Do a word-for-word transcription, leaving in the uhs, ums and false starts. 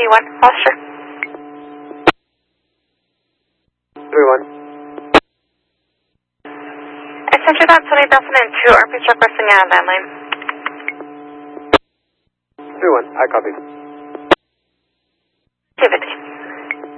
one, Foster. three one. I sent you that twenty thousand two, R P truck resting out of that lane. three one, I copy.